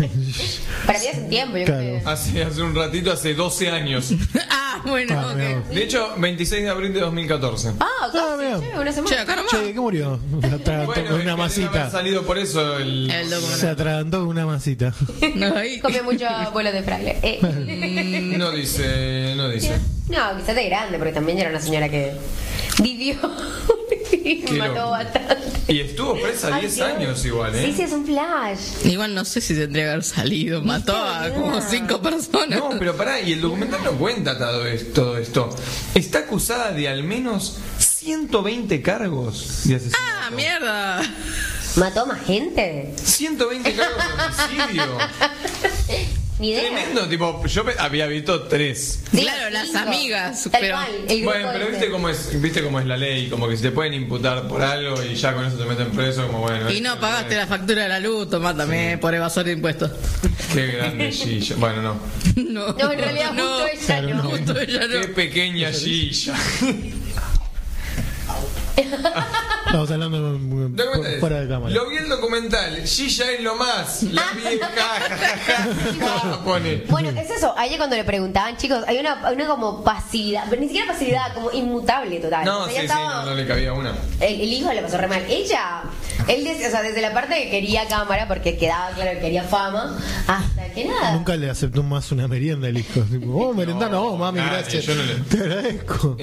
Para mí hace un tiempo, yo Claro. creo que... Hace un ratito, hace 12 años. Bueno, Ah, mirá. ok. De hecho, 26 de abril de 2014. Casi, mira. che, una semana. Che, acá nomás. Che, ¿qué murió? Se atragantó Bueno, con es una que debe masita. haber salido por eso El Se documental. atragantó con una masita. No, ahí. Come mucho bolos de fraile. No dice. No, quizás de grande, porque también era una señora que vivió y Qué mató loco. bastante. Y estuvo presa Ay, 10 Dios. años igual, ¿eh? Sí, sí, es un flash. Igual no sé si tendría que haber salido. Mató a como 5 personas. No, pero pará, y el documental no cuenta todo esto. Está acusada de al menos 120 cargos de asesinato. ¡Ah, mierda! ¿Mató a más gente? 120 cargos de homicidio. Ni idea. Tremendo, tipo, yo había visto 3. Sí, Claro, las 5. amigas, Tal pero- cual, el grupo Bueno, pero ese. viste cómo es la ley, como que si te pueden imputar por algo y ya con eso te meten preso, como bueno. Y no pagaste la factura de la luz, tomátame por evasor de impuestos. Qué grande Gilla. Bueno, no. No, No, en realidad justo ella Claro, no. no. Justo ella Qué no. pequeña Gilla. Estamos hablando fuera de cámara. Lo vi el documental. Gilla es lo más. La vieja. jajaja, pone. Bueno, es eso. Ayer cuando le preguntaban, chicos, hay una como pasividad, pero ni siquiera pasividad, como inmutable total. No, O sea, sí, ella sí, estaba- no le cabía una. El hijo le pasó re mal. Él decía, o sea, desde la parte que quería cámara, porque quedaba claro que quería fama, hasta que nada. Nunca le aceptó más una merienda el hijo. Tipo, merendar, no, mami, nadie, gracias. yo no le- Te agradezco.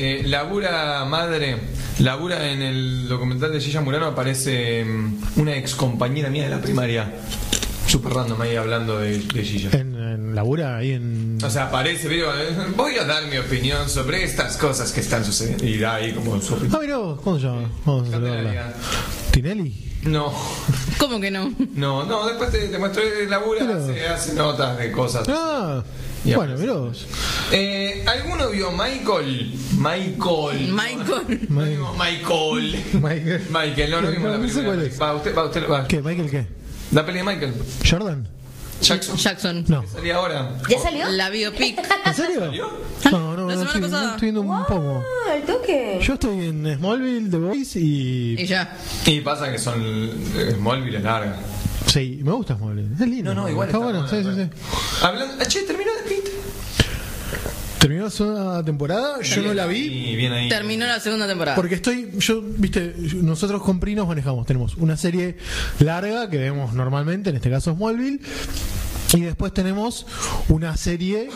Labura en el documental de Gilla Murano, aparece una ex compañera mía de la primaria. Super random ahí hablando de Gilla. En labura ahí en. O sea, aparece, digo, voy a dar mi opinión sobre estas cosas que están sucediendo. Y da ahí como su opinión. Ah, mirá vos, ¿cómo se llama? Vamos a saludarla. Candelaria. ¿Tinelli? No, ¿Cómo que no? no, después te muestro labura, Pero- hace notas de cosas. Ah, Y bueno, aparece. mirá vos. ¿Alguno vio Michael? Michael. No digo Michael. Michael, no vimos la No sé primera. cuál es. Va. ¿Qué? ¿Michael qué? La peli de Michael. ¿Jordan? Jackson. No. Salía ahora. ¿Ya salió? La biopic. ¿En serio? ¿Salió? No, La semana estoy, pasada. estoy viendo un poco. Ah, el toque. Yo estoy en Smallville, The Boys Y y. ya. Y pasa que son Smallville es larga. Sí, me gusta Smallville. Es lindo. No, igual está está bueno. buena, Sí. Hablando, terminó de Pit. Terminó la segunda temporada, yo no la vi. Y bien ahí. Terminó la segunda temporada. Porque viste, nosotros con Pri nos manejamos. Tenemos una serie larga que vemos normalmente, en este caso Smallville. Y después tenemos una serie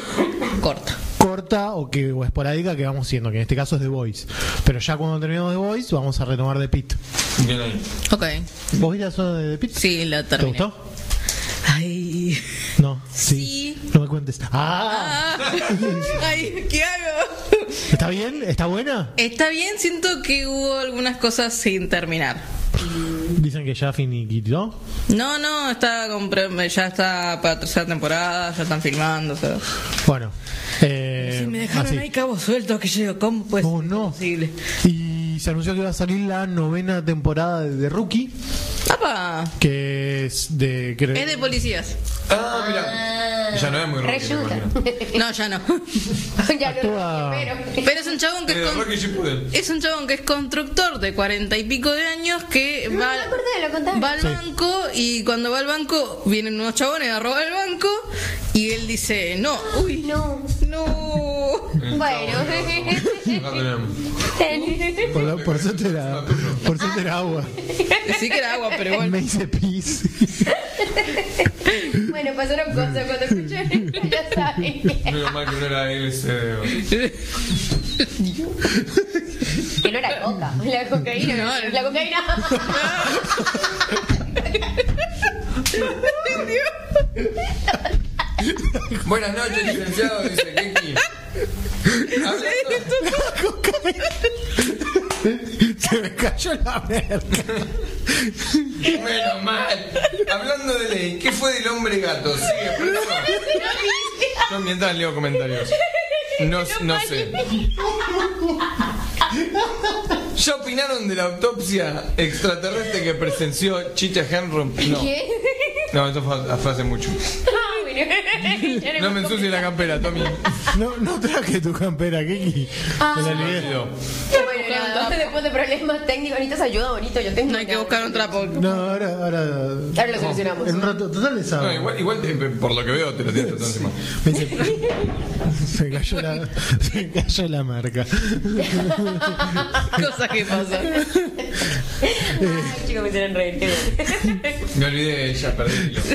corta o esporádica que vamos siendo, que en este caso es The Voice. Pero ya cuando terminemos The Voice, vamos a retomar The Pit. Bien ahí. Ok. ¿Vos viste la zona de The Pit? Sí, la ¿Te terminé. gustó? Ay. No. Sí. No me cuentes. ¡Ah! Ay, ¿qué hago? ¿Está bien? ¿Está buena? Está bien, siento que hubo algunas cosas sin terminar. Dicen que ya finiquitó. No, ya está para tercera temporada, ya están filmando. O sea. Bueno. Si me dejaron así. ahí cabos sueltos, que yo digo, ¿cómo puede Oh, ser no. posible? Y se anunció que va a salir la 9ª temporada de Rookie, ¡Apa! que es de... Es de policías. Ah, mira. Ya no es muy Re Rocky, me yuta. imagino. No, ya no. Ya lo Actúa- Pero es un chabón que De Rocky Shippuden. es un chabón que es constructor de 40 y pico de años que No, va, me acordé, lo contaron. va al Sí. banco y cuando va al banco vienen unos chabones a robar el banco y él dice, no, uy, No. no. Bueno. Acá tenemos. Por suerte era agua. Sí que era agua, pero igual. Me hice pis. Bueno, pasaron cosas cuando escuché. Ya saben. Menos mal que no era LSD. Que no era coca. La cocaína. No, La cocaína. Buenas noches, licenciado, dice Keki. Se me cayó la merca. Menos mal. Hablando de ley, ¿qué fue del hombre gato? Sigue, preso. Yo mientras leo comentarios. No sé. ¿Ya opinaron de la autopsia extraterrestre que presenció Chicha Henry? No. ¿Qué? No, eso fue hace mucho. Ah, bueno. No me ensucies la campera, Tommy. No traje tu campera, Kiki. Me la olvidé. Bueno, nada. Después de problemas técnicos, necesitas ayuda, bonito. Yo tengo. No hay que buscar un trapo. No, ahora Ahora lo solucionamos. en un rato, total les hago. No, igual por lo que veo te lo tienes todo encima. Me dice, se cayó la marca. Cosas que pasan. Ay, chicos, me hicieron reír. Qué bueno. Me olvidé, ya perdí el hilo.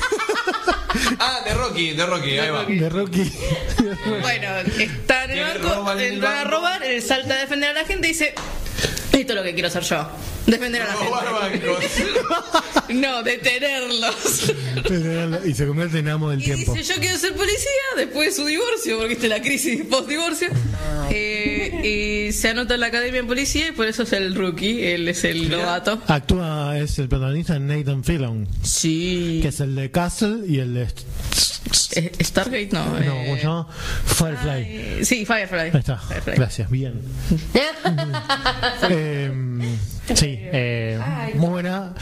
De Rocky, ahí va. De Rocky. Bueno, está en el Que banco, roban en el van a banco. robar, él salta a defender a la gente y dice: esto es lo que quiero hacer yo. Defender a la Robar gente. bancos. No, detenerlos. Y se convierte en amo del Y tiempo. dice: yo quiero ser policía después de su divorcio, porque esta es la crisis post-divorcio. Y se anota en la academia de policía y por eso es el rookie, él es el novato. Es el protagonista Nathan Fillion, Sí. que es el de Castle y el de Stargate, no. ¿cómo se llama? Firefly. Sí, Firefly. Ahí está. Firefly. Gracias, bien. Sí, muy buena.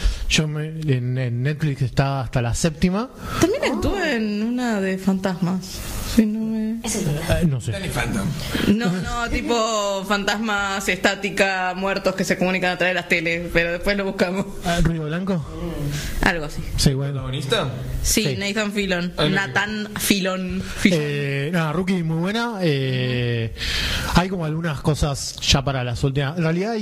En Netflix está hasta la 7ª. También actúa en una de fantasmas. Si no me... No sé. Danny Phantom. No, tipo fantasmas, estática, muertos que se comunican a través de las teles, pero después lo buscamos. ¿Ruido Blanco? Algo así. Sí, bueno. ¿Protagonista? Sí, Sí. Nathan Fillion. Ay, no. Nathan Fillion. Nada, Rookie muy buena. Hay como algunas cosas ya para las últimas. En realidad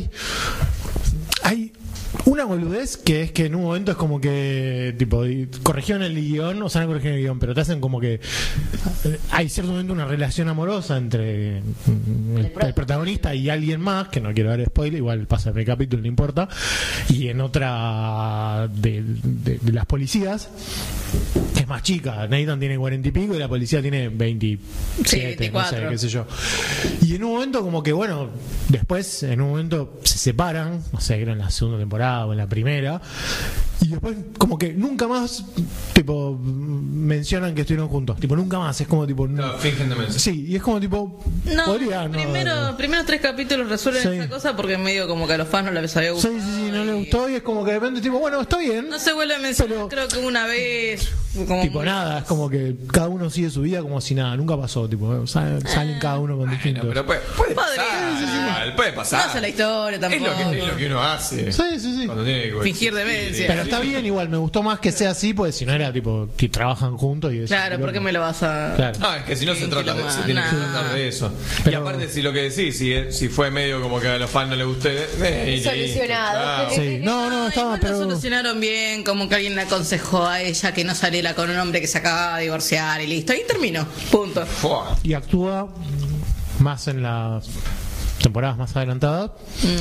hay una boludez que es que en un momento es como que tipo corrigieron el guión, o sea, no corrigieron el guión, pero te hacen como que hay cierto momento una relación amorosa entre el protagonista y alguien más, que no quiero dar spoiler, igual pasa el capítulo, no importa, y en otra de las policías es más chica. Nathan tiene 40 y pico y la policía tiene 27, Sí, 24. no sé, qué sé yo. Y en un momento como que bueno, después en un momento se separan, no sé, era en la segunda temporada o en la primera, y después como que nunca más tipo mencionan que estuvieron juntos, tipo nunca más, es como tipo No, fingen demencia. sí, y es como tipo No, podría, primeros 3 capítulos resuelven Sí. esa cosa porque medio como que a los fans no les había sí, gustado. no le gustó y es como que de repente tipo bueno, está bien. No se vuelve a mencionar, Pero- creo que una vez. Como Tipo nada, es como que cada uno sigue su vida como si nada, nunca pasó, tipo, salen cada uno con Bueno, distintos. pero puede pasar. Puede No pasar. hace la historia Es tampoco. lo que uno hace. Sí. Cuando tiene que Fingir demencia. Pero está bien igual, me gustó más que sea así, pues si no era tipo que trabajan juntos y eso. Claro, ¿por qué me lo vas a...? Claro. Es que si no se Sí, trata que de lo se tiene que manda. tratar de eso. Y Pero- aparte, si lo que decís, si fue medio como que a los fans no les guste, y listo, Solucionado. chao. Sí, no, estaba, igual pero. lo solucionaron bien, como que alguien le aconsejó a ella que no saliera con un hombre que se acababa de divorciar y listo. Ahí terminó. Punto. Fua. Y actúa más en las temporadas más adelantadas.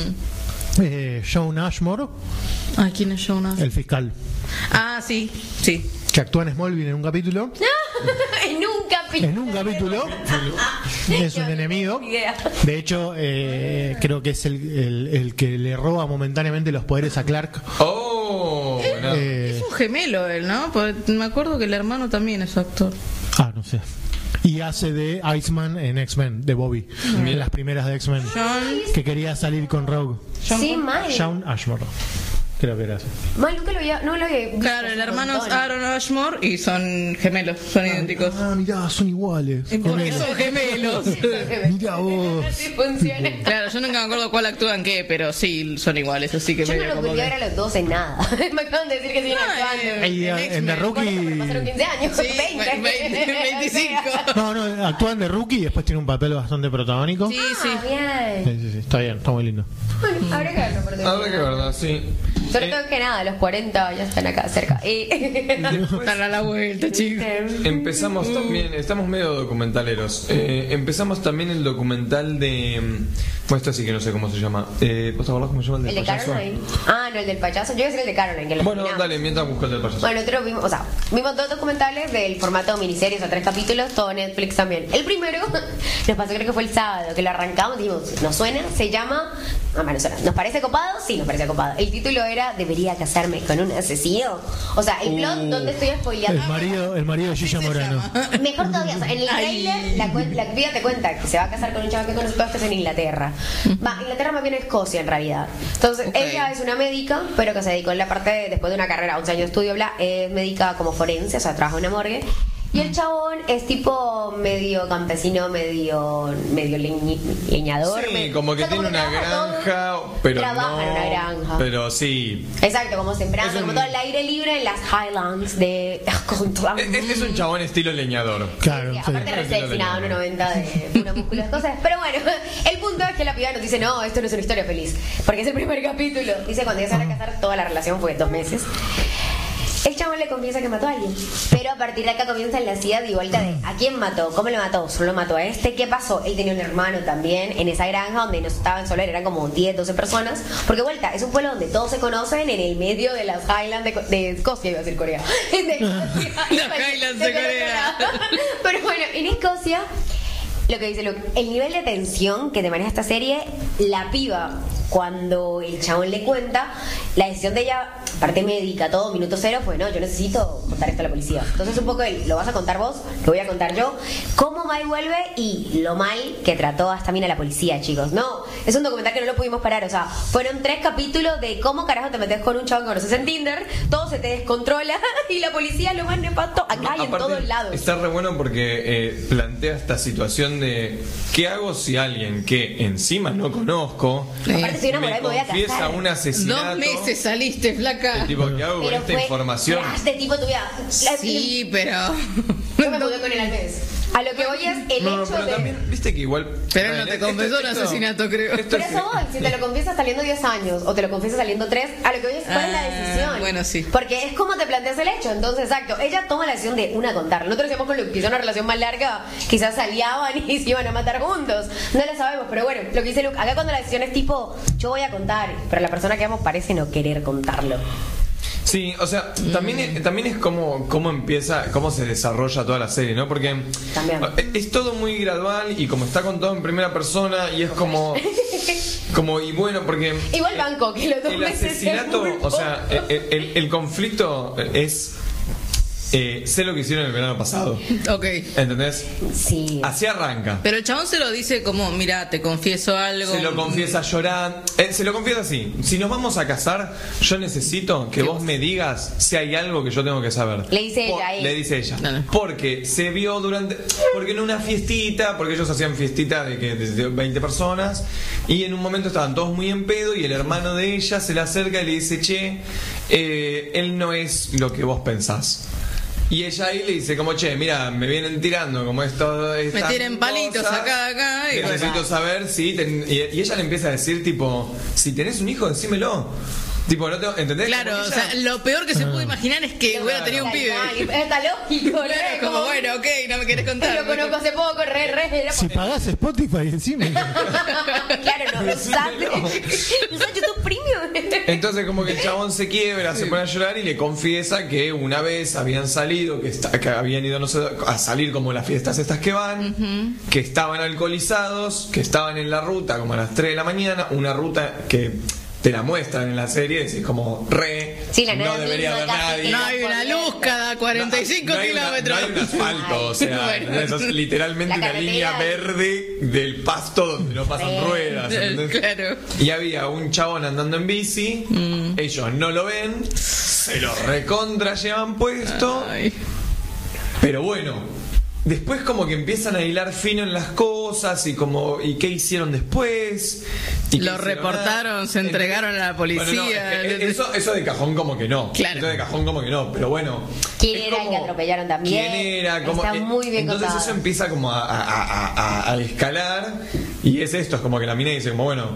Shawn Ashmore, Ay, ¿quién es Jonas? el fiscal, Ah, sí. que actúa en Smallville en un capítulo. En un capítulo. En un capítulo es un enemigo. Ni idea. De hecho, creo que es el que le roba momentáneamente los poderes a Clark. Oh, no. Es un gemelo él, ¿no? Porque me acuerdo que el hermano también es actor. No sé. Y hace de Iceman en X-Men, de Bobby, en las primeras de X-Men, que quería salir con Rogue. Sí, mal. Shawn Ashmore, creo que era así. Mal, nunca lo había. No lo había visto. Claro, el hermano es Montón. Aaron Ashmore y son gemelos, son idénticos. Mirá, son iguales. Porque son gemelos. Mirá vos. Así funciona. Claro, yo nunca me acuerdo cuál actúa en qué, pero sí son iguales, así que Yo no medio los como volví a que- ver a los dos en nada. Me acaban de decir que siguen No, actuando. Y en The X-Men. Rookie. Pasaron 15 años. Sí, 20. 25. No, actúan de Rookie y después tiene un papel bastante protagónico. Sí, sí. Ah, bien. Sí, está bien, está muy lindo. Bueno, habrá que verlo por dentro. Ahora que verdad, sí. Sobre todo que nada, los 40 ya están acá cerca. Están a la vuelta, chicos. Empezamos también, estamos medio documentaleros. Empezamos también el documental de. Bueno, esto sí que no sé cómo se llama. ¿Vos te acordás cómo se llama el ¿El del de payaso? Caroline? No, el del payaso. Yo iba a decir el de Caroline. Que lo Bueno, terminamos. dale, mientras busco el del payaso. Bueno, nosotros vimos, vimos dos documentales del formato miniseries a 3 capítulos, todo Netflix también. El primero nos pasó, creo que fue el sábado, que lo arrancamos, dijimos, ¿nos suena? Se llama, no suena. ¿Nos parece copado? Sí, nos parece copado. El título era ¿Debería casarme con un asesino? O sea, el plot, ¿dónde estoy spoileando? El marido de Gilla Morano. Mejor todavía, o sea, en el trailer la piba te cuenta que se va a casar con un chaval que conoce todas que es en Inglaterra. Inglaterra más bien Escocia en realidad. Entonces, Ok. ella es una médica, pero que se dedicó en la parte después de una carrera, 11 años de estudio, es médica como forense, o sea, trabaja en una morgue. Y el chabón es tipo medio campesino, medio leñador. Sí, como que tiene una granja, pero trabaja en una granja. Pero sí. Exacto, como sembrando, como todo el aire libre en las Highlands de Scotland. Es un chabón estilo leñador. Claro, Sí, sí. aparte re sexy, nada, 1.90 de pura músculo, cosas. Pero bueno, el punto es que la piba nos dice, no, esto no es una historia feliz. Porque es el primer capítulo. Dice, cuando ya se van a casar, toda la relación fue 2 meses. El chabón le confiesa que mató a alguien. Pero a partir de acá comienza la ida y vuelta de ¿a quién mató? ¿Cómo lo mató? ¿Solo mató a este? ¿Qué pasó? Él tenía un hermano también en esa granja donde no estaban solo, eran como 10, 12 personas. Porque vuelta, es un pueblo donde todos se conocen en el medio de las Highlands de Escocia, iba a decir Corea. De Escocia. Las Highlands de Corea. Pero bueno, en Escocia, lo que dice Luke, el nivel de tensión que te maneja esta serie, la piba, cuando el chabón le cuenta, la decisión de ella, parte médica, todo, minuto cero, fue, no, yo necesito contar esto a la policía. Entonces un poco lo vas a contar vos, lo voy a contar yo, cómo Mai vuelve y lo mal que trató hasta también a la policía, chicos. No, es un documental que no lo pudimos parar, o sea, fueron 3 capítulos de cómo carajo te metes con un chabón que conoces en Tinder, todo se te descontrola y la policía lo más nefasto acá y en Aparte, todos lados. está re bueno porque plantea esta situación de ¿qué hago si alguien que encima no conozco Aparte estoy enamorada y me voy a confiesa casar. un asesinato? 2 meses saliste, flaca. Tipo, ¿qué hago con Pero esta fue información? tras de tipo tu vida. Sí, pero... Yo me mudé con él al mes. A lo que voy es el No, hecho pero de... también, viste que igual... Pero no te confesó un asesinato, creo. Pero eso voy, si te lo confiesas saliendo 10 años o te lo confiesas saliendo 3, a lo que voy es cuál es la decisión. Bueno, sí. Porque es como te planteas el hecho. Entonces, exacto, ella toma la decisión de contar. Nosotros decíamos con lo que quizá una relación más larga, quizás aliaban y se iban a matar juntos. No lo sabemos, pero bueno, lo que dice Luke, acá cuando la decisión es tipo, yo voy a contar, pero la persona que amo parece no querer contarlo. Sí, o sea, también es cómo empieza, cómo se desarrolla toda la serie, ¿no? Porque También. es todo muy gradual y como está contado en primera persona y es como y bueno, porque Igual banco, que los 2 el meses asesinato, es muy o sea, el conflicto es sé lo que hicieron el verano pasado, Ok. ¿entendés? Sí. Así arranca. Pero el chabón se lo dice como, mira, te confieso algo. Se lo confiesa llorando. Se lo confiesa así. Si nos vamos a casar, yo necesito que vos me digas si hay algo que yo tengo que saber. Le dice ella a él. Le dice ella. Dale. Porque se vio porque en una fiestita, porque ellos hacían fiestita de 20 personas, y en un momento estaban todos muy en pedo, y el hermano de ella se le acerca y le dice, che, él no es lo que vos pensás. Y ella ahí le dice como, che, mira, me vienen tirando como esto. Me tienen palitos acá. Y necesito saber si... y ella le empieza a decir, tipo, si tenés un hijo, decímelo. Tipo, no te... ¿entendés? Claro, Como o que sea, ella- lo peor que se puede imaginar es que hubiera tenido un pibe. Está lógico, ¿no? Claro, como, bueno, ok, no me querés contar. Lo conozco hace poco, era Si pagás Spotify encima. Claro, no, usás YouTube Premium. Entonces como que el chabón se quiebra, se pone a llorar y le confiesa que una vez habían salido, que habían ido no sé, a salir como las fiestas estas que van, que estaban alcoholizados, que estaban en la ruta como a las 3 de la mañana, una ruta que te la muestran en la serie, decís como Sí, la no nada debería misma, haber casi. nadie. No hay una luz cada 45 No hay kilómetros. no hay un asfalto, o sea, Bueno. eso es literalmente La una carretera. línea verde del pasto donde no pasan Sí. ruedas. ¿entendés? Claro. Y había un chabón andando en bici, ellos no lo ven, se lo recontra llevan puesto, Ay. pero bueno. Después como que empiezan a hilar fino en las cosas y qué hicieron después. Y qué Lo hicieron reportaron, antes. se entregaron a la policía. Bueno, no, eso de cajón como que no. Claro. Eso de cajón como que no, pero bueno. ¿Quién es era el que atropellaron también? ¿Quién era? Como, Está muy bien entonces contado. eso empieza como a escalar y es esto, es como que la mina dice como bueno,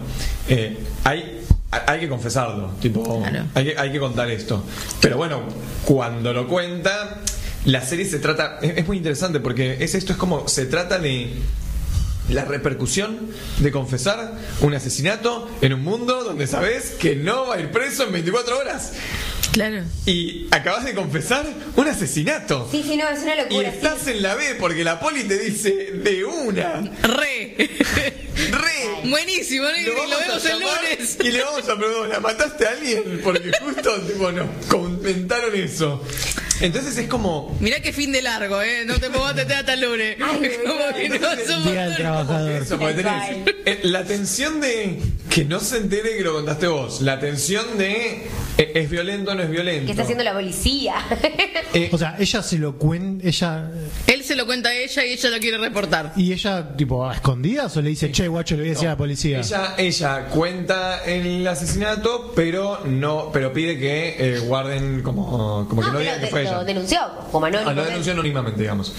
hay que confesarlo, tipo, Claro. hay que contar esto. Pero bueno, cuando lo cuenta, la serie se trata, es muy interesante porque es como se trata de la repercusión de confesar un asesinato en un mundo donde sabes que no va a ir preso en 24 horas. Claro. Y acabas de confesar un asesinato. Sí, no, es una Y locura. estás sí. en la B porque la poli te dice de una. Re. Buenísimo, ¿no? Y lo vamos a vemos el llamar lunes. Y le vamos a preguntar, ¿la mataste a alguien? Porque justo tipo, nos comentaron eso. Entonces es como... Mirá qué fin de largo, No te puedo atender hasta el lunes. Ay, Como que no entonces, somos Día del Trabajador. Eso, porque Tal tenés la tensión de que no se entere que lo contaste vos. La tensión de ¿Es violento o no es violento? ¿Qué está haciendo la policía? O sea, ella se lo cuenta, Él se lo cuenta a ella y ella lo quiere reportar. y ella, tipo, a escondidas o le dice, che, guacho, le voy a decir a la policía. Ella cuenta el asesinato, pero pide que guarden como que no digan que fue ella. Lo denunció como anónimo. Lo denunció anónimamente, digamos.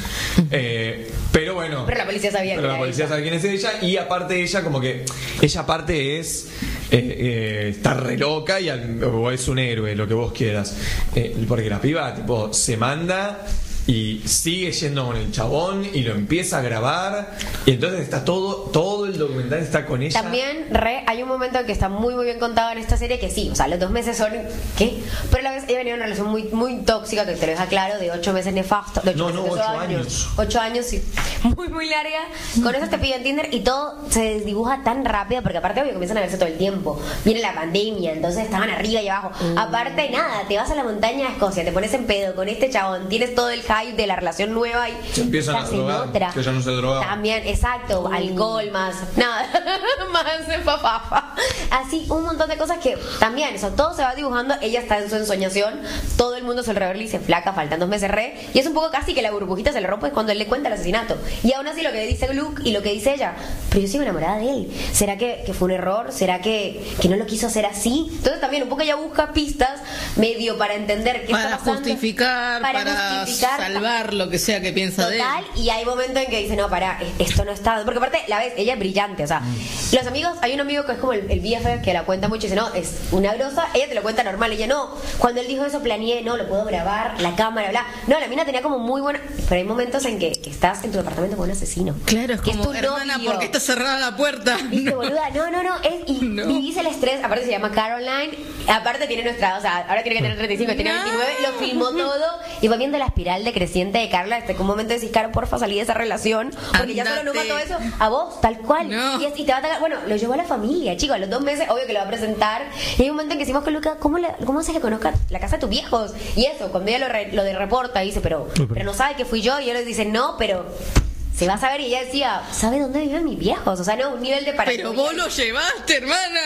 Pero bueno. Pero la policía sabía Pero la policía sabe quién es ella. Y aparte ella, como que ella aparte es está re loca o es un héroe, lo que vos quieras. Porque la piba tipo se manda y sigue yendo con el chabón y lo empieza a grabar, y entonces está todo el documental está con ella. También hay un momento que está muy bien contado en esta serie, que sí, o sea, los 2 meses son ¿qué? Pero a la vez ella venía de una relación muy tóxica, que te lo deja claro, de 8 meses nefastos, de 8 años. 8 años, sí, muy larga. Con eso te piden Tinder y todo se dibuja tan rápido, porque aparte obvio comienzan a verse todo el tiempo, viene la pandemia, entonces estaban arriba y abajo. Aparte nada, te vas a la montaña de Escocia, te pones en pedo con este chabón, tienes todo el de la relación nueva y se empiezan a drogar, otra. que ya no se droga. También, exacto, alcohol más, nada, más papafa. Así un montón de cosas que también, eso todo se va dibujando, ella está en su ensoñación, todo el mundo a su alrededor le dice, flaca, faltan 2 meses y es un poco casi que la burbujita se le rompe cuando él le cuenta el asesinato. Y aún así lo que le dice Luke y lo que dice ella, pero yo sigo enamorada de él. ¿Será que fue un error? ¿Será que no lo quiso hacer así? Entonces también un poco ella busca pistas medio para entender qué para está pasando, justificar, para salvar lo que sea que piensa de él. Y hay momentos en que dice, no, pará, esto no está, porque aparte la ves, ella es brillante, o sea, los amigos, hay un amigo que es como el BFF que la cuenta mucho y dice, no, es una grosa, ella te lo cuenta normal, ella no, cuando él dijo eso planeé, no, lo puedo grabar, la cámara, bla, no, la mina tenía como muy buena, pero hay momentos en que estás en tu departamento con un asesino. Claro, es que como, es tu hermana, novio. ¿por qué está cerrada la puerta? ¿Viste, boluda? No, y dice el estrés, aparte se llama Caroline, aparte tiene nuestra, o sea, ahora tiene que tener 35, tiene 29, lo filmó todo, y va viendo la espiral decreciente de Carla, hasta que un momento decís, Caro, porfa, salí de esa relación, porque ya solo nos mató eso a vos, tal cual, y te va a atacar, bueno, lo llevó a la familia, chicos, a los 2 meses, obvio que lo va a presentar, y hay un momento en que decimos con Luca, ¿cómo haces que conozca la casa de tus viejos? Y eso, cuando ella lo de reporta, dice, pero no sabe que fui yo, y él le dice, no, pero se va a saber, y ella decía, ¿sabe dónde viven mis viejos? O sea, no, un nivel de paranoia. Pero vos lo llevaste, hermana.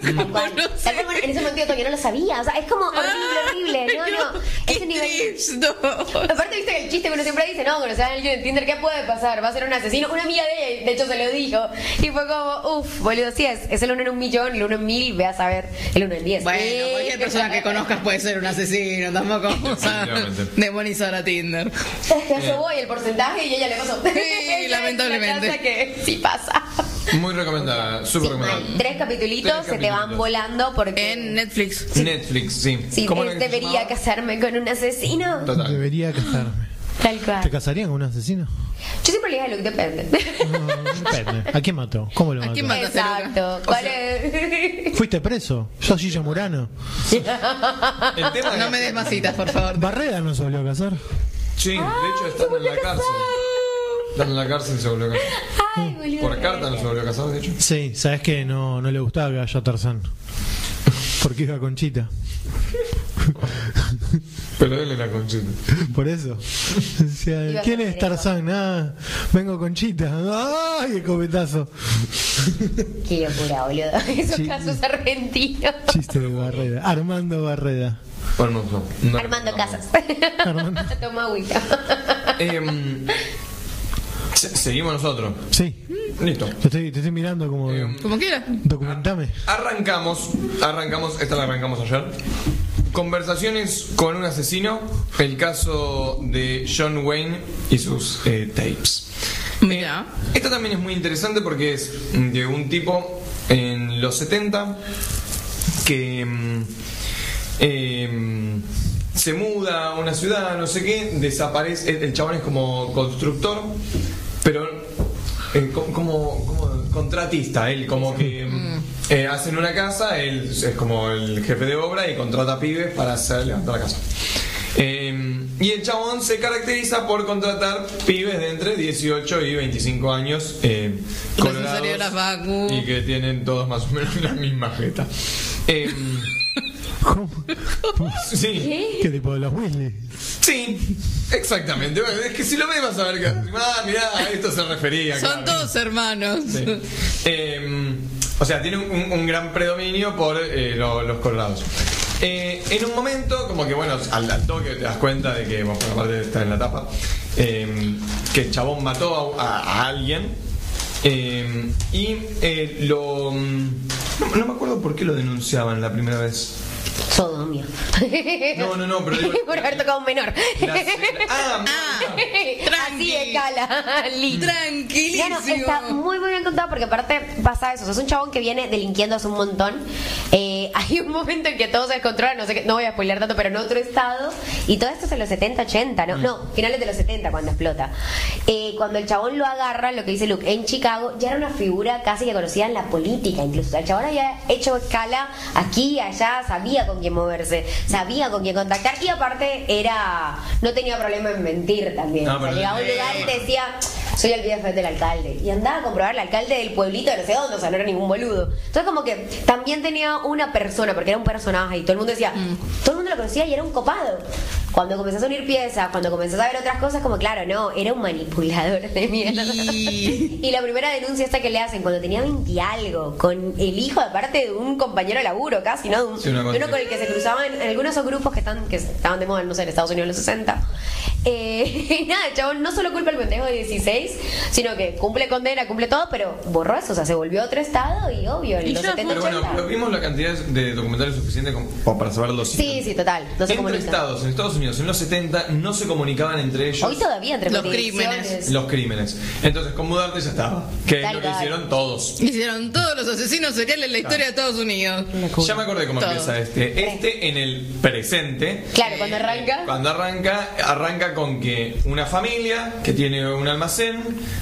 En ese momento todavía no lo sabía, o sea, es como horrible, no, ese nivel. Aparte, viste que el chiste que uno siempre dice, no, conocer a alguien en Tinder, ¿qué puede pasar? Va a ser un asesino. Una amiga de ella, de hecho, se lo dijo, y fue como, boludo, sí, es el 1 en 1.000.000, el 1 en 1000, ve a saber, el 1 en 10. Bueno, cualquier persona que conozcas puede ser un asesino, tampoco vamos a demonizar a Tinder. Es que eso voy, el porcentaje, y ella le pasó. Sí, lamentablemente. Que sí pasa. Muy recomendada, súper recomendada. 3 capitulitos se te van volando porque en Netflix. Sí. Sí, debería casarme con un asesino. Total. Debería casarme. Tal cual. ¿Te casarían con un asesino? Yo siempre le dije a Luke, depende. No, depende. ¿A quién mató? ¿Cómo lo mató? ¿A quién mató? Exacto. ¿Cuál es? ¿Fuiste preso? ¿Sos Gilla Murano? El tema No me des masitas, por favor. ¿Barrera no se volvió a casar? Sí, de hecho estando en la cárcel. Estando en la cárcel se volvió a casar. Ay, boludo. Por carta no se volvió a casar, de hecho. Sí, sabes que no le gustaba que vaya Tarzán. Porque iba Conchita. Pero él era Conchita. Por eso. Decía, ¿quién es Tarzán? Ah, vengo Conchita. ¡Ay, qué copetazo! Qué locura, boludo. Esos casos argentinos. Chiste de Barreda. Armando Barreda. Hermoso. Armando Casas. Armando. Toma agüita. Seguimos nosotros. Sí. Listo. Te estoy mirando como... Como quiera. Documentame. Arrancamos, esta la arrancamos ayer. Conversaciones con un asesino, el caso de John Wayne y sus tapes. Mira. Esto también es muy interesante porque es de un tipo en los 70 que se muda a una ciudad, no sé qué, desaparece, el chabón es como constructor, pero como contratista, él como que hacen una casa, él es como el jefe de obra y contrata pibes para levantar la casa. Y el chabón se caracteriza por contratar pibes de entre 18 y 25 años colorados y que tienen todos más o menos la misma jeta. ¿Cómo? Sí. ¿Qué tipo de los Weasley? Sí, exactamente. Bueno, es que si lo ves vas a ver que mirá, a esto se refería. Son claro. todos hermanos. Sí. O sea, tiene un gran predominio por los colorados. En un momento, como que bueno, al toque te das cuenta de que, bueno, por aparte está en la tapa, que el chabón mató a alguien. No me acuerdo por qué lo denunciaban la primera vez. Sodomía. No, pero digo, por haber tocado a un menor. Tranqui. Así de cala. Tranquilísimo. No, está muy muy bien contado porque aparte pasa eso. O sea, es un chabón que viene delinquiendo hace un montón. Hay un momento en que todo se descontrola, no sé qué, no voy a spoilear tanto, pero en otro estado. Y todo esto es en los 70, 80, ¿no? No, finales de los 70 cuando explota. Cuando el chabón lo agarra, lo que dice Luke, en Chicago ya era una figura casi que conocida en la política incluso. O sea, el chabón había hecho escala aquí, allá, sabía con quién moverse, sabía con quién contactar y aparte no tenía problema en mentir también. No, o sea, pero llegaba a un lugar y te decía, soy el BFF del alcalde. Y andaba a comprobar el alcalde del pueblito de no sé dónde, o sea, no era ningún boludo. Entonces como que también tenía una persona, porque era un personaje y todo el mundo decía, todo el mundo lo conocía y era un copado. Cuando comenzás a unir piezas, cuando comenzás a ver otras cosas, como claro, no, era un manipulador de mierda. Y la primera denuncia esta que le hacen cuando tenía 20 y algo, con el hijo aparte de un compañero de laburo casi, ¿no? De uno con el que se cruzaban en algunos esos grupos que estaban de moda, no sé, en Estados Unidos en los 60. Y nada, el chabón no solo culpa al pendejo de 16, sino que cumple condena, cumple todo, pero borró eso, o sea, se volvió a otro estado y obvio, en los 70, pero bueno, pero vimos la cantidad de documentales suficiente como para saber los Sí, total. No se entre estados, en Estados Unidos, en los 70, no se comunicaban entre ellos. Hoy todavía entre los crímenes. Los crímenes. Entonces, con mudarte ya estaba. Que es lo que hicieron todos. Hicieron todos los asesinos seriales en la historia de Estados Unidos. Ya me acordé cómo empieza este en el presente. Claro, cuando arranca con que una familia que tiene un almacén,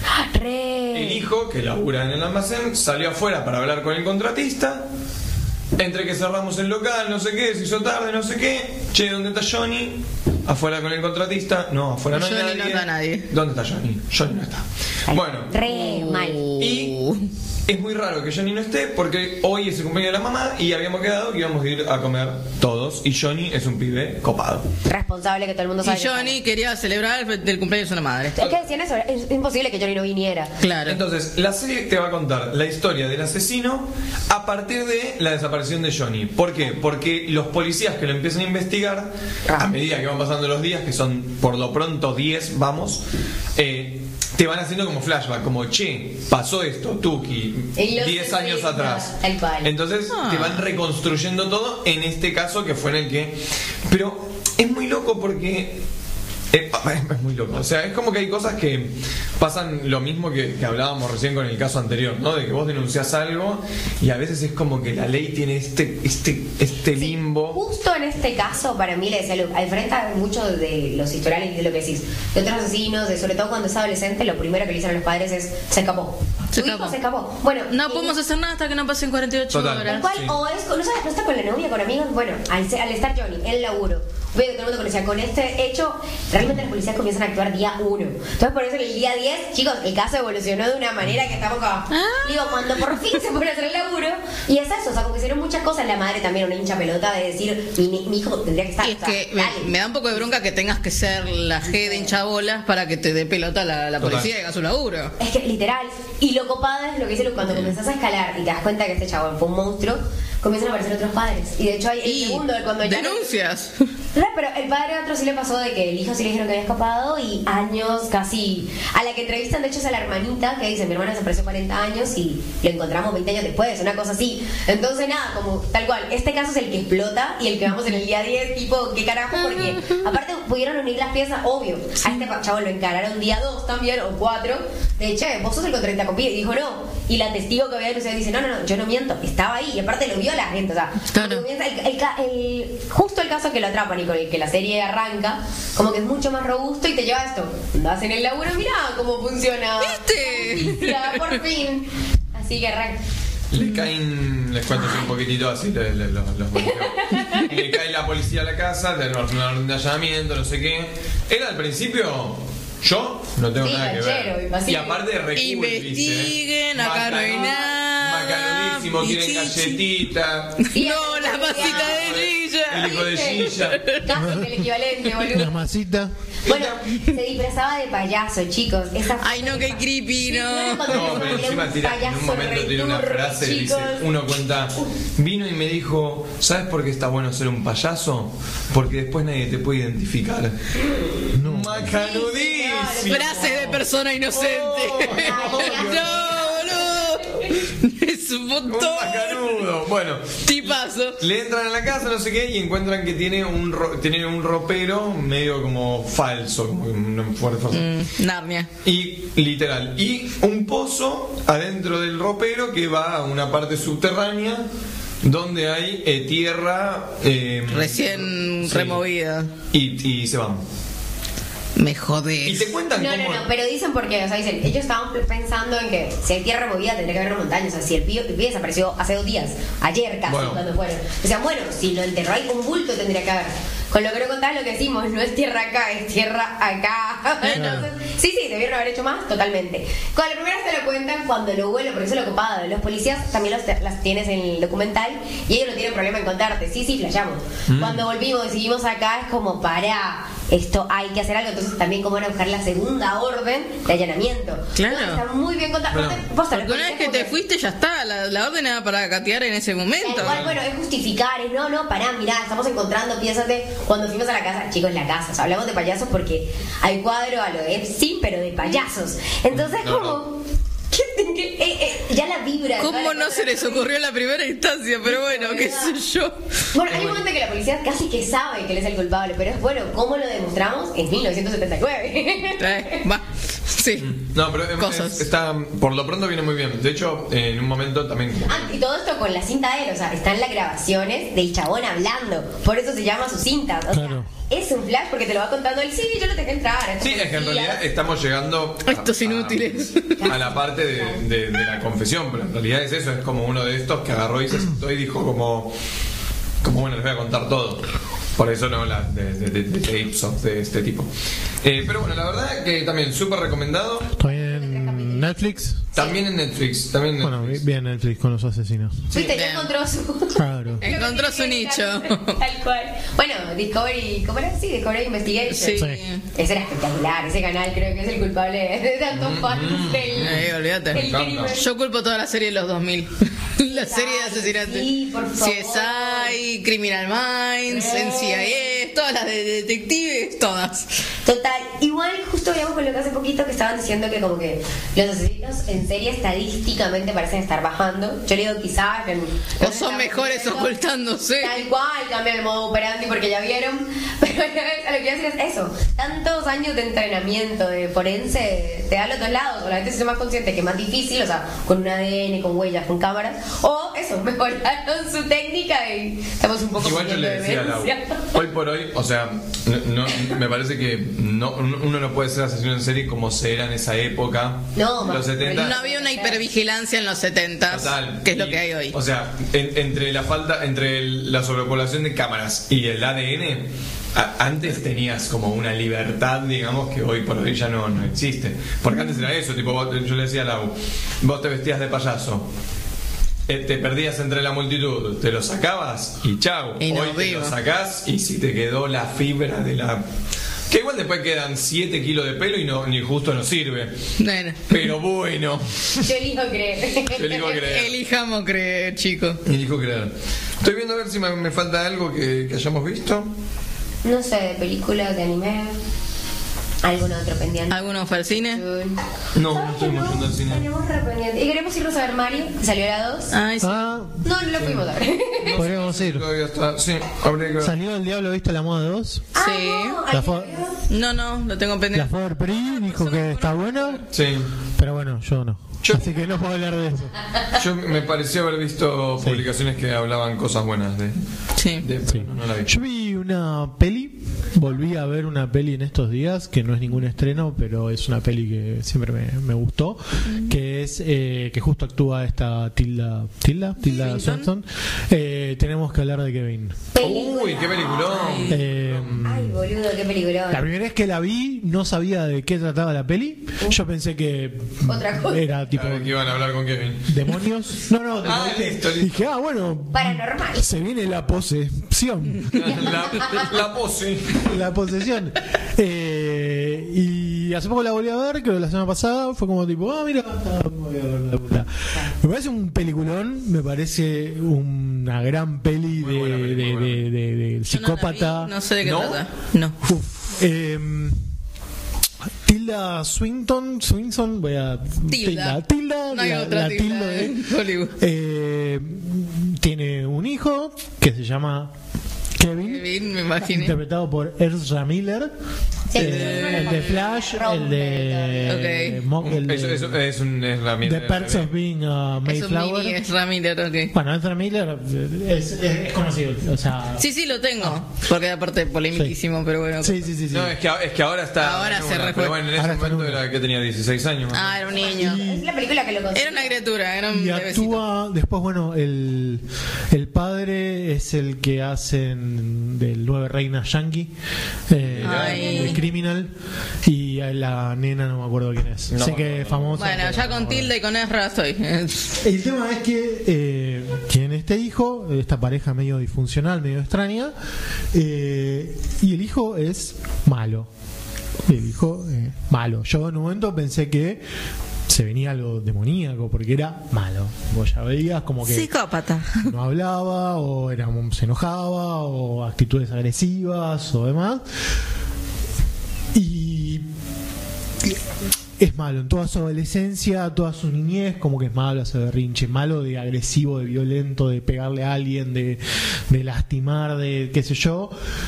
el hijo que labura en el almacén salió afuera para hablar con el contratista. Entre que cerramos el local, no sé qué, se hizo tarde, no sé qué. Che, ¿dónde está Johnny? Afuera con el contratista. No, afuera no hay nadie. No está nadie. ¿Dónde está Johnny? Johnny no está. Bueno. Mal. Y es muy raro que Johnny no esté porque hoy es el cumpleaños de la mamá y habíamos quedado que íbamos a ir a comer todos. Y Johnny es un pibe copado. Responsable que todo el mundo sabe. Y Johnny quería celebrar el cumpleaños de una madre. Es que decían eso, es imposible que Johnny no viniera. Claro. Entonces, la serie te va a contar la historia del asesino a partir de la desaparición de Johnny. ¿Por qué? Porque los policías que lo empiezan a investigar, a medida que van pasando los días, que son por lo pronto 10, te van haciendo como flashback, como che, pasó esto, Tuki, 10 años atrás. Entonces te van reconstruyendo todo en este caso que fue en el que. Pero es muy loco porque. Es muy loco, o sea, es como que hay cosas que pasan lo mismo que hablábamos recién con el caso anterior, ¿no? De que vos denunciás algo y a veces es como que la ley tiene este limbo. Justo en este caso, para mí, le decía Luke, a diferencia de muchos de los historiales y de lo que decís, de otros asesinos, sobre todo cuando es adolescente, lo primero que le dicen a los padres es, se escapó. Se escapó. Bueno, no podemos hacer nada hasta que no pasen 48 horas. Tal cual, sí. O es, no está con la novia, con amigos, bueno, al estar Johnny, el laburo. Veo que todo el mundo conocía. Con este hecho, realmente las policías comienzan a actuar día 1. Entonces, por eso en el día 10, chicos, el caso evolucionó de una manera que estamos como. Digo, cuando por fin se pone a hacer el laburo. Y es eso, o sea, como que hicieron muchas cosas. La madre también, una hincha pelota de decir, mi hijo tendría que estar. Y es que me da un poco de bronca que tengas que ser la G de hinchabolas para que te dé pelota la policía y haga su laburo. Es que, literal. Y lo copado es lo que hicieron cuando comenzás a escalar y te das cuenta que este chabón fue un monstruo, comienzan a aparecer otros padres. Y de hecho, hay el segundo de cuando denuncias. No, pero el padre otro sí le pasó de que el hijo sí le dijeron que había escapado y años casi. A la que entrevistan, de hecho, es a la hermanita que dice: mi hermana desapareció 40 años y lo encontramos 20 años después, una cosa así. Entonces, nada, como tal cual. Este caso es el que explota y el que vamos en el día 10, tipo, ¿qué carajo? Porque aparte pudieron unir las piezas, obvio. A este chavo lo encararon día 2 también, o 4. De hecho, vos sos el contratista con pibe. Y dijo no. Y la testigo que había denunciado dice: no, yo no miento, estaba ahí. Y aparte lo vio la gente, o sea, claro. Justo el caso que lo atrapan y con el que la serie arranca, como que es mucho más robusto y te lleva a esto. Vas en el laburo, mirá cómo funciona. ¿Viste? Por fin. Así que arranca. Le caen, les cuento un poquitito así los bolicheos. Le cae la policía a la casa, le hacen un orden de allanamiento, no sé qué. Él al principio, yo no tengo nada que ver. Y aparte de investiguen a Carolina. Macaronísimo, quieren galletita. No, las masitas de Lilla. El hijo de Shisha. Casi que el equivalente, Una boludo. masita. Bueno, se disfrazaba de payaso, chicos. Esa fue- Ay, no, qué creepy, no. No, pero encima tira, en un momento tiene una frase, dice, uno cuenta, vino y me dijo, ¿sabes por qué está bueno ser un payaso? Porque después nadie te puede identificar. No. Macanudísimo. Frase de persona inocente. Oh, No, boludo. Es un Un montón. macanudo. Bueno, Tipazo. le entran a la casa, no sé qué, y encuentran que tiene un ropero medio como falso, como una fuerte. Narnia. Y literal, y un pozo adentro del ropero que va a una parte subterránea donde hay tierra Recién sí, removida. y se van. Me Y jodés. te cuentan No, cómo. pero dicen por qué, o sea, dicen, ellos estaban pensando en que si hay tierra movida tendría que haber una montaña, o sea, si el pibe desapareció hace 2 días, ayer casi, Bueno. cuando fueron. O sea, bueno, si lo enterró ahí con bulto tendría que haber. Con lo que no contás lo que decimos, no es tierra acá, es tierra acá. Entonces, sí, debieron haber hecho más, totalmente. Con la primera te lo cuentan cuando lo vuelo, porque eso es lo copado. Los policías también las tienes en el documental y ellos no tienen problema en contarte. Sí, flasheamos. Cuando volvimos y seguimos acá es como, pará, esto hay que hacer algo. Entonces también como van a buscar la segunda orden de allanamiento. Claro. Entonces, está muy bien contado. Bueno. Posta, los Porque una vez que policías te fuiste ya está. La orden era para catear en ese momento. Tal cual, bueno, es justificar, es no, pará, mirá, estamos encontrando, piénsate, cuando fuimos a la casa, chicos, la casa, o sea, hablamos de payasos porque hay cuadro a lo de sí, pero de payasos. Entonces, No, como, ya la vibra. ¿Cómo toda la no cosa- se les ocurrió en la primera instancia? Pero bueno, qué sé yo. Bueno, hay un momento que la policía casi que sabe que él es el culpable, pero es bueno, ¿cómo lo demostramos? En 1979. Va. Sí. No, pero Cosas. está, por lo pronto viene muy bien. De hecho, en un momento también. Y todo esto con la cinta de él, o sea, están las grabaciones del chabón hablando, por eso se llama su cinta. O sea, Claro. es un flash porque te lo va contando él, sí, yo lo dejé entrar. Sí, es que en realidad estamos llegando Estos inútiles. a la parte de la confesión, pero en realidad es eso, es como uno de estos que agarró y se sentó y dijo como bueno, les voy a contar todo. Por eso no la de tapes of de este tipo. Pero bueno, la verdad que también súper recomendado. ¿Todavía en Netflix? También en Netflix. También en Bueno, Netflix. bien Netflix con los asesinos. Viste, ya bien. encontró su... Claro. Encontró su nicho. Tal cual. Bueno, Discovery, ¿cómo era? Sí, Discovery Investigation. Sí. Sí. Ese era espectacular, ese canal creo que es el culpable de tantos fans del Olvídate. del crimen. Yo culpo toda la serie de los 2000. La serie de asesinatos. Sí, por favor. CSI, Criminal Minds, NCIS, todas las de detectives, todas. Total, igual justo habíamos con lo que hace poquito que estaban diciendo que como que los asesinos en serie estadísticamente parecen estar bajando. Yo le digo quizás que O son mejores ocultándose. Tal cual, cambian el modo operandi porque ya vieron. Pero a lo que quiero decir es eso. Tantos años de entrenamiento de forense te da a los dos lados. O la gente se hace más consciente que es más difícil, o sea, con un ADN, con huellas, con cámaras. O eso, mejoraron su técnica y estamos un poco Igual yo le sufriendo decía a Lau, demencia. hoy por hoy, o sea, me parece que uno no puede ser asesino en serie como se era en esa época, No, los 70. No había una hipervigilancia en los 70, Total. que es lo Y, que hay hoy. O sea, entre la sobrepoblación de cámaras y el ADN, antes tenías como una libertad, digamos, que hoy por hoy ya no existe. Porque antes era eso, tipo, yo le decía a Lau, vos te vestías de payaso. Te perdías entre la multitud, te lo sacabas y chau. Y no Hoy te vivo. lo sacás y si te quedó la fibra de la... Que igual después quedan 7 kilos de pelo y ni justo nos sirve. Bueno, Pero bueno. Yo elijo creer. Yo elijo creer. elijamos creer, chicos. Elijo creer. Estoy viendo a ver si me falta algo que hayamos visto. No sé, de películas, de anime. ¿Algún otro pendiente? ¿Alguno fue al cine? No estoy muy yendo al cine. Tenemos re pendiente. Y queremos irnos a ver Mario, que salió a la 2. Ay, sí. Ah, No lo fuimos a ver. podríamos ir. Todavía está. Sí, habría que ver. ¿Salió el Diablo Viste la Moda 2? Sí. La, fo- No, lo tengo la pendiente. Fover Pri dijo que está buena, Sí. pero bueno, yo no. Yo- Así que no puedo hablar de eso. Yo me pareció haber visto Sí. publicaciones que hablaban cosas buenas de. Sí. Sí. No la vi. Yo vi una peli, volví a ver una peli en estos días, que no es ningún estreno, pero es una peli que siempre me gustó, que es que justo actúa esta Tilda Swinton. Swinton, tenemos que hablar de Kevin. Uy, qué peliculón. Ay, boludo, qué peliculón. La primera vez que la vi no sabía de qué trataba la peli. Yo pensé que Otra cosa. era tipo Claro, que iban a hablar con Kevin. demonios. No, Listo. dije, bueno, Paranormal. se viene la posesión. La pose. La posesión. Y hace poco la volví a ver, creo que la semana pasada, fue como tipo, mira, voy a ver la puta. Me parece un peliculón, me parece una gran peli Muy buena peli, muy buena peli. de Yo psicópata. No sé de qué ¿No? trata. No. Uf, Tilda Swinton, voy a Tilda, No hay otra la Tilda tilde en Hollywood. tiene un hijo que se llama Kevin, Kevin, me imaginé. interpretado por Ezra Miller. Sí, El de Flash, el de Ok. Mo- el de, Es un The Perks of Being a Es un Mayflower. mini Ezra Miller, ok. Bueno, Ezra Miller es conocido, o sea, Sí, lo tengo. Porque aparte polemiquísimo, pero bueno. sí. No, es que ahora está. Ahora se una, refue- pero bueno, en ese ahora está momento en una. era que tenía 16 años. Ah, era un niño. Es la película que lo consigue. Era una criatura, era un y bebecito. actúa después, bueno, el padre es el que hacen del 9 Reinas Yankee, Ay. el Criminal, y la nena no me acuerdo quién es. No sé me que acuerdo. es famosa. Bueno, pero ya no con me acuerdo. Tilda y con Ezra estoy. El tema es que tiene este hijo, esta pareja medio disfuncional, medio extraña, y el hijo es malo. El hijo malo. Yo en un momento pensé que se venía algo demoníaco porque era malo. Vos ya veías como que Psicópata. no hablaba o se enojaba o actitudes agresivas o demás. Y es malo en toda su adolescencia, toda su niñez, como que es malo, hace berrinche, malo de agresivo, de violento, de pegarle a alguien, de lastimar, de qué sé yo.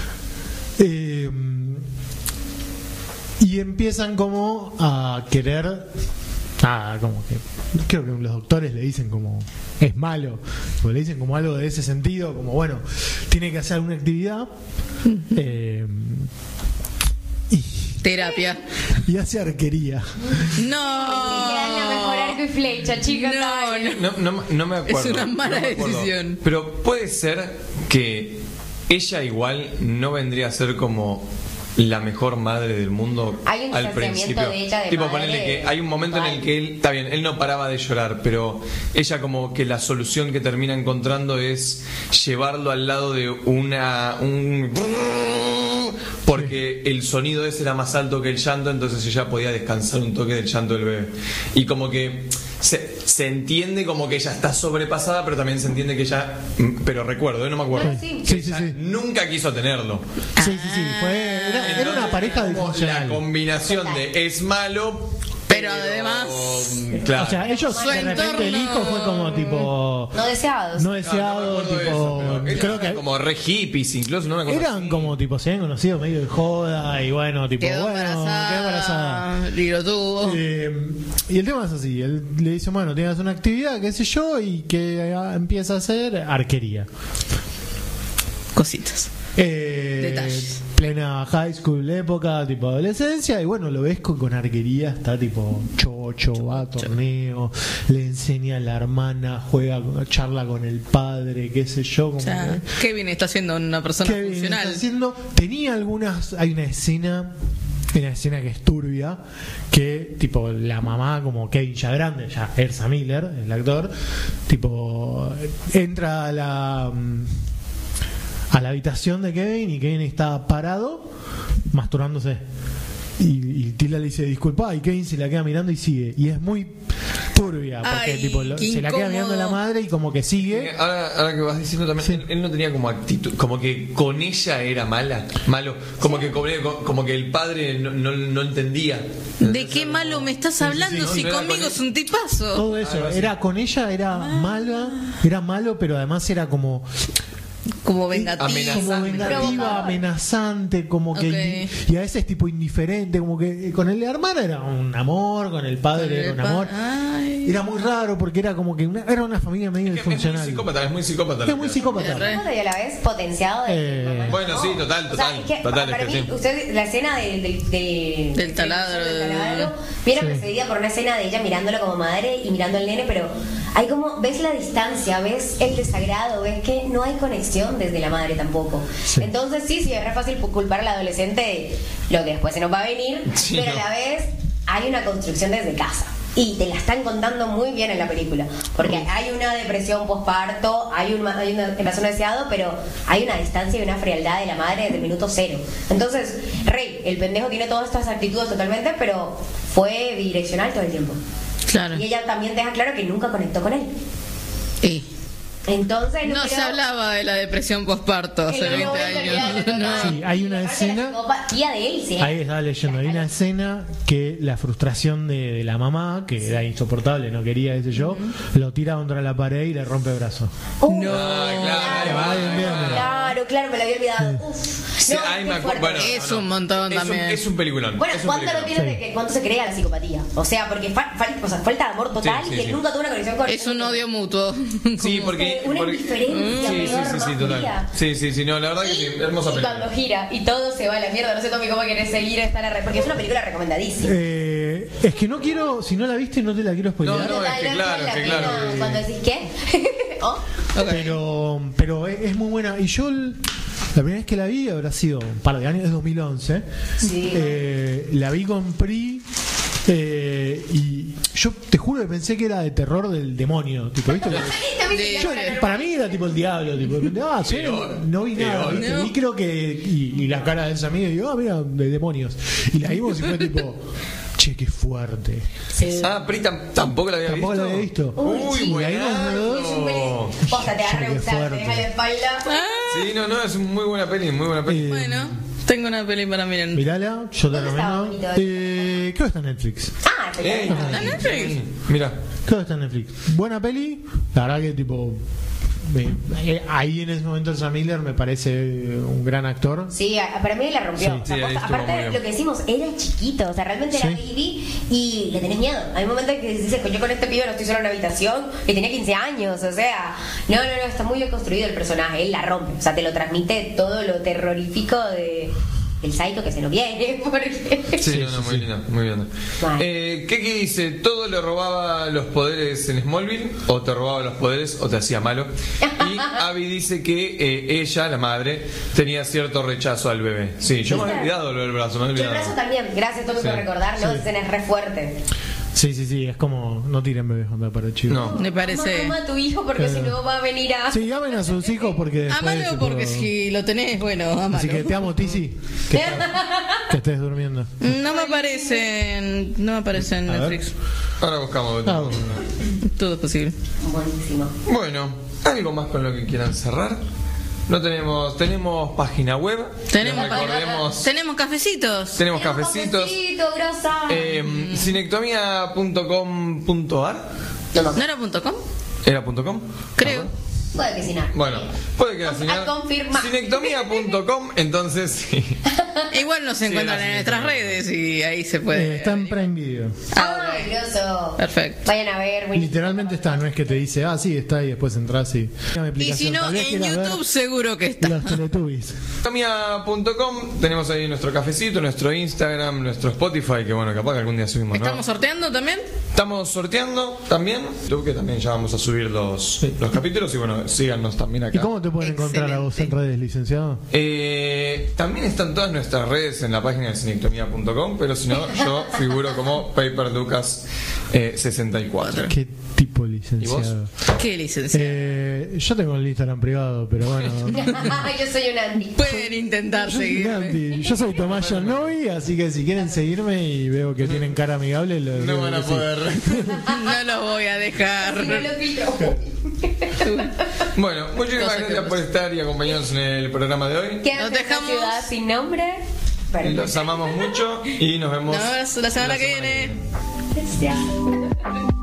Y empiezan como a querer, como que creo que los doctores le dicen como es malo, o le dicen como algo de ese sentido, como bueno, tiene que hacer una actividad. Terapia. Y hace arquería. No. Le dan la mejor arco y flecha, chicos. No me acuerdo. Es una mala no me acuerdo. decisión. Pero puede ser que ella igual no vendría a ser como la mejor madre del mundo Hay un al distanciamiento principio. de ella de Tipo, madre ponele que hay un momento en el que él, está bien, él no paraba de llorar, pero ella como que la solución que termina encontrando es llevarlo al lado de porque el sonido ese era más alto que el llanto, entonces ella podía descansar un toque del llanto del bebé. Y como que se entiende como que ella está sobrepasada, pero también se entiende que ella, pero recuerdo, no me acuerdo, No, sí. Sí. nunca quiso tenerlo. Sí. Era una pareja Como disfuncional. la combinación de es malo, Pero además, claro. O sea, ellos Su de repente el entorno- hijo fue como tipo No deseados. no deseado, No me acuerdo de tipo eso, pero ellos creo eran que como re hippies, incluso no me acuerdo. eran como tipo se habían conocido medio de joda y bueno, tipo quedó bueno, quedó embarazada. Y lo tuvo. Y el tema es así, él le dice, bueno, tienes una actividad, qué sé yo, y que empieza a hacer arquería. Cositas. Detalles. Plena high school época, tipo adolescencia, y bueno, lo ves con arquería, está tipo chocho, va a torneo, le enseña a la hermana, charla con el padre, qué sé yo, como O sea, que Kevin está siendo una persona Kevin está funcional. haciendo, tenía hay una escena que es turbia, que tipo la mamá, como Kevin ya grande, ya Ezra Miller, el actor, tipo entra a la habitación de Kevin y Kevin está parado masturbándose y Tilda le dice disculpa y Kevin se la queda mirando y sigue y es muy turbia porque Ay, tipo qué se la queda incómodo. mirando la madre y como que sigue. Ahora que vas diciendo también, él no tenía como actitud, como que con ella era malo, como que el padre no entendía. ¿De qué malo me estás hablando sí, si no era conmigo con es un tipazo? Todo eso Algo así. era con ella, era malo, pero además era como Como vengativa. vengativa, amenazante, como que Ok. y a veces tipo indiferente, como que con el hermano era un amor, con el padre era un amor. Ay. era muy raro porque era como que era una familia medio Es muy disfuncional. psicópata, es muy psicópata. Es muy psicópata. Y a la vez potenciado de Bueno, sí, total, O sea, es que total, para es que mí, sí. usted, la escena del taladro. viene Sí. precedida por una escena de ella mirándolo como madre y mirando al nene, pero hay como, ves la distancia, ves el desagrado, ves que no hay conexión desde la madre tampoco. Sí. Entonces sí, es re fácil culpar al adolescente de lo que después se nos va a venir, Sí, pero no. a la vez hay una construcción desde casa. Y te la están contando muy bien en la película. Porque hay una depresión postparto, hay un embarazo no deseado, pero hay una distancia y una frialdad de la madre desde el minuto cero. Entonces, Rey, el pendejo tiene todas estas actitudes totalmente, pero fue bidireccional todo el tiempo. Claro. Y ella también deja claro que nunca conectó con él. Y Entonces, no se hablaba de la depresión postparto hace 20 años. No. Sí, hay una escena. Tía de él, sí. Ahí estaba leyendo, hay una escena que la frustración de la mamá, que era insoportable, no quería, qué sé yo, lo tira contra la pared y le rompe el brazo. No, claro, me lo había olvidado. Uf. Sí, No, ahí qué me acuerdo. fuerte. Bueno, Es un montón también. Es un peliculón. Bueno, es un ¿cuánto peliculón. no tiene de que cuánto se crea la psicopatía? O sea, porque falta de amor total Sí, sí, y él sí. nunca tuvo una conexión con Es un odio mutuo. Sí, porque. Una porque- indiferencia Sí, sí, sí, sí, total. Sí, no, la verdad que sí, hermosa Y película. cuando gira y todo se va a la mierda, no sé Tommy cómo querés seguir esta porque es una película recomendadísima. Es que no quiero, si no la viste, no te la quiero spoiler. No, es que claro, es que claro. Cuando decís ¿qué? ¿Oh? Pero es muy buena. Y yo la primera vez que la vi habrá sido un par de años, es 2011. Sí. La vi con Pri. Y yo te juro que pensé que era de terror del demonio, tipo, ¿viste? Yo, para mí era tipo el diablo, tipo, sí, no vi nada, peor. ¿viste? No. Y creo que y la cara de ese amigo y digo, mira, de demonios. Y la vimos y fue tipo, che, qué fuerte. Ah, Pri tampoco la había Tampoco visto. la había visto. Uy, Y la vimos los dos. buenazo. Posta, te va a Che, qué rehusar, te fuerte. deja la espalda. Sí, no, es muy buena peli, muy buena peli. Bueno, tengo una peli para mirar. Mirala, yo te ¿Dónde estaba recomiendo. bonito? Creo que está en Netflix. Ah, Ey, espectacular. ¿Está en Netflix? Mira. Creo que está en Netflix. Buena peli. La verdad que tipo ahí en ese momento el Sam Miller me parece un gran actor. Sí, para mí la rompió. Sí. O sea, Sí, ahí posta, estuvo muy aparte, bien. lo que decimos, era chiquito, o sea, realmente era Sí. baby y le tenés miedo. Hay momentos que dices, yo con este pibe no estoy solo en una habitación, que tenía 15 años, o sea, no, está muy bien construido el personaje, él la rompe, o sea, te lo transmite todo lo terrorífico de el psycho que se nos viene, porque... Sí, no, muy linda, muy linda. Vale. ¿Qué dice? ¿Todo le robaba los poderes en Smallville? ¿O te robaba los poderes o te hacía malo? Y Abby dice que ella, la madre, tenía cierto rechazo al bebé. Sí, yo me había olvidado lo del brazo, me había Yo el olvidado. brazo también, gracias Tommy Sí. por recordar, ¿no? Esa escena es re fuerte. Sí, es como no tiren bebés onda para chicos. No. Me parece. Ama a tu hijo porque si no va a venir a... Sí, amen a sus hijos porque después Amalo se porque puedo- si lo tenés, bueno, amalo. Así que te amo, Tizi. Que estés durmiendo. No me aparece en A ver. Netflix. Ahora buscamos. Ah, bueno. Todo es posible. Buenísimo. Bueno, ¿algo más con lo que quieran cerrar? No tenemos página web. Tenemos, Les recordemos. tenemos cafecitos. Tenemos cafecitos. Cafecito, grosa. Cinectomía.com.ar. No, ¿No era .com? ¿Era .com? Creo. A ver. puede que sí, no. Bueno, puede que la A señal. confirmar. Cinectomía.com, entonces sí. Igual nos encuentran la en nuestras redes y ahí se puede. Está en Prime Video. Ay, groso. Perfecto. Vayan a ver. buenísimo. Literalmente está, no es que te dice, sí, está y después entras y. Y si no, en YouTube seguro que está. Los Teletubbies. Cinectomía.com, tenemos ahí nuestro cafecito, nuestro Instagram, nuestro Spotify, que bueno, capaz que algún día subimos, ¿no? ¿Estamos sorteando también? Estamos sorteando también, que también ya vamos a subir los capítulos y bueno, síganos también ¿Y acá. cómo te pueden encontrar a vos en redes, licenciado? También están todas nuestras redes en la página de cinectomía.com, pero si no, yo figuro como Paper Lucas 64. ¿Qué tipo de licenciado? ¿Qué licencia? Yo tengo el Instagram privado, pero bueno. Yo soy un Andy. Pueden intentar Yo soy seguirme. Andy. Yo soy Tomás Giannovi, así que si quieren seguirme y veo que tienen cara amigable, No van a poder. No lo voy a dejar. No lo filtro. Bueno, muchísimas Cosas que gracias por estar y acompañarnos en el programa de hoy. Quédate Nos en esta dejamos. ciudad sin nombre. Los amamos mucho y nos vemos Nos vemos la semana que viene. Gracias.